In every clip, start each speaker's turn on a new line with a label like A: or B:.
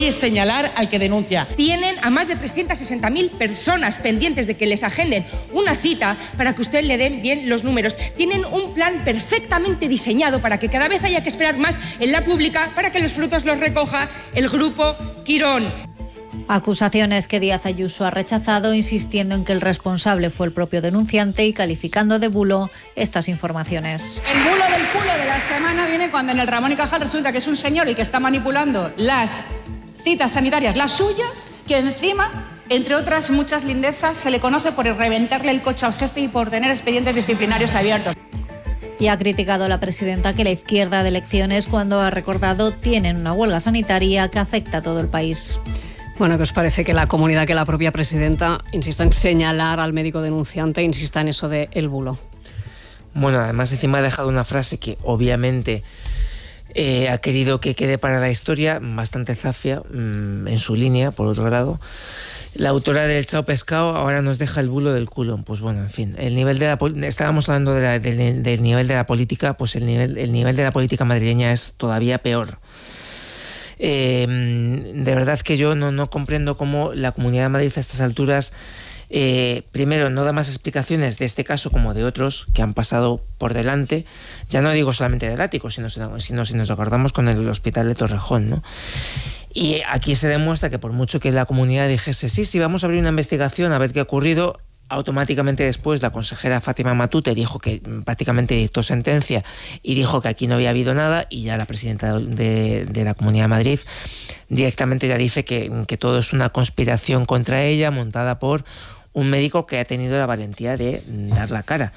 A: es señalar al que denuncia.
B: Tienen a más de 360.000 personas pendientes de que les agenden una cita para que usted le den bien los números. Tienen un plan perfectamente diseñado para que cada vez haya que esperar más en la pública para que los frutos los recoja el grupo Quirón.
C: Acusaciones que Díaz Ayuso ha rechazado, insistiendo en que el responsable fue el propio denunciante y calificando de bulo estas informaciones.
D: El bulo del culo de la semana viene cuando en el Ramón y Cajal resulta que es un señor el que está manipulando las citas sanitarias, las suyas, que encima, entre otras muchas lindezas, se le conoce por reventarle el coche al jefe y por tener expedientes disciplinarios abiertos.
C: Y ha criticado a la presidenta que la izquierda de elecciones, cuando ha recordado, tienen una huelga sanitaria que afecta a todo el país.
E: Bueno, ¿qué os parece que la comunidad, que la propia presidenta insista en señalar al médico denunciante, insista en eso de el bulo?
F: Bueno, además encima ha dejado una frase que obviamente ha querido que quede para la historia, bastante zafia en su línea, por otro lado. La autora del Chao Pescado ahora nos deja el bulo del culo. Pues bueno, en fin, el nivel de estábamos hablando del nivel de la política, pues el nivel de la política madrileña es todavía peor. De verdad que yo no comprendo cómo la Comunidad de Madrid a estas alturas primero no da más explicaciones de este caso como de otros que han pasado por delante. Ya no digo solamente del ático, sino si nos acordamos con el hospital de Torrejón, ¿no? Y aquí se demuestra que por mucho que la comunidad dijese sí, vamos a abrir una investigación a ver qué ha ocurrido, automáticamente después la consejera Fátima Matute dijo que prácticamente dictó sentencia y dijo que aquí no había habido nada, y ya la presidenta de la Comunidad de Madrid directamente ya dice que todo es una conspiración contra ella montada por un médico que ha tenido la valentía de dar la cara.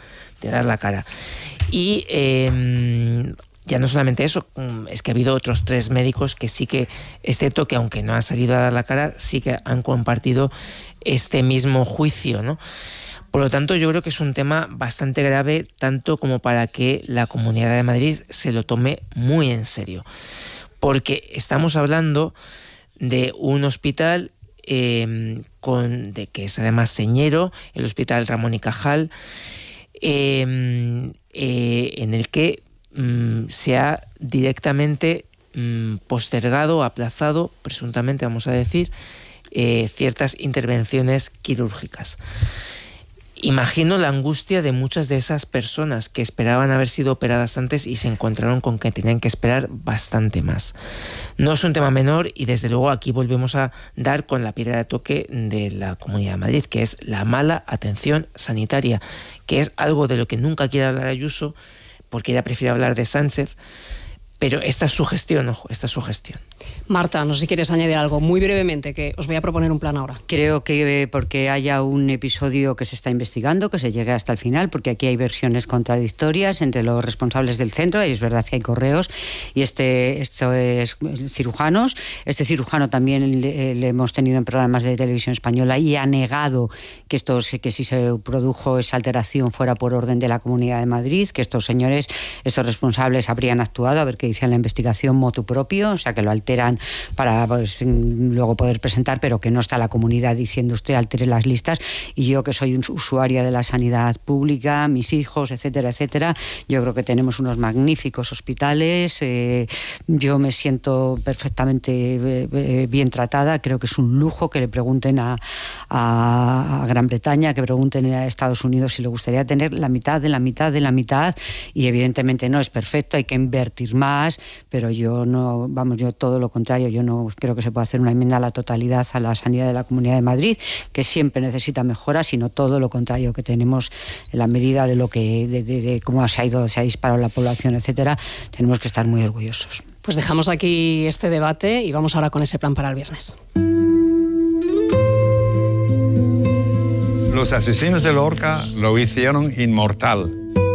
F: Y ya no solamente eso, es que ha habido otros 3 médicos que sí que, excepto que aunque no han salido a dar la cara, sí que han compartido este mismo juicio, ¿no? Por lo tanto, yo creo que es un tema bastante grave, tanto como para que la Comunidad de Madrid se lo tome muy en serio. Porque estamos hablando de un hospital que es además señero, el Hospital Ramón y Cajal, en el que se ha directamente postergado, aplazado, presuntamente vamos a decir, ciertas intervenciones quirúrgicas. Imagino la angustia de muchas de esas personas que esperaban haber sido operadas antes y se encontraron con que tenían que esperar bastante más. No es un tema menor, y desde luego aquí volvemos a dar con la piedra de toque de la Comunidad de Madrid, que es la mala atención sanitaria, que es algo de lo que nunca quiere hablar Ayuso, porque ella prefiere hablar de Sánchez, pero esta es su gestión, ojo, esta es su gestión.
E: Marta, no sé si quieres añadir algo muy brevemente, que os voy a proponer un plan ahora.
G: Creo que porque haya un episodio que se está investigando, que se llegue hasta el final, porque aquí hay versiones contradictorias entre los responsables del centro, y es verdad que hay correos, y esto es cirujanos. Este cirujano también le hemos tenido en programas de televisión española y ha negado que si se produjo esa alteración fuera por orden de la Comunidad de Madrid, que estos señores, estos responsables habrían actuado, a ver qué dice la investigación, motu propio, o sea que lo alteran para luego poder presentar, pero que no está la comunidad diciendo usted altere las listas. Y yo, que soy usuaria de la sanidad pública, mis hijos, etcétera, etcétera, yo creo que tenemos unos magníficos hospitales, yo me siento perfectamente bien tratada, creo que es un lujo que le pregunten a Gran Bretaña, que pregunten a Estados Unidos si le gustaría tener la mitad de la mitad de la mitad, y evidentemente no es perfecto, hay que invertir más, pero yo todo lo contrario, yo no creo que se pueda hacer una enmienda a la totalidad a la sanidad de la Comunidad de Madrid, que siempre necesita mejoras, sino todo lo contrario, que tenemos en la medida de lo que de cómo se ha disparado la población, etcétera, tenemos que estar muy orgullosos.
E: Pues dejamos aquí este debate y vamos ahora con ese plan para el viernes.
H: Los asesinos de Lorca lo hicieron inmortal.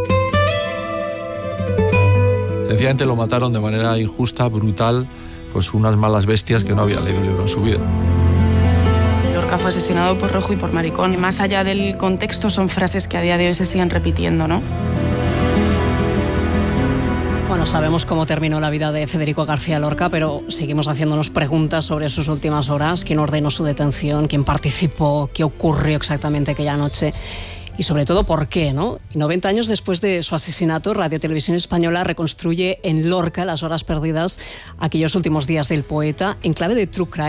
I: Sencillamente lo mataron de manera injusta, brutal, pues unas malas bestias que no habían leído el libro en su vida.
J: Lorca fue asesinado por rojo y por maricón. Y más allá del contexto, son frases que a día de hoy se siguen repitiendo, ¿no?
E: Bueno, sabemos cómo terminó la vida de Federico García Lorca, pero seguimos haciéndonos preguntas sobre sus últimas horas. ¿Quién ordenó su detención? ¿Quién participó? ¿Qué ocurrió exactamente aquella noche? y sobre todo por qué, ¿no? Y 90 años después de su asesinato, Radio Televisión Española reconstruye en Lorca las horas perdidas, aquellos últimos días del poeta, en clave de true crime.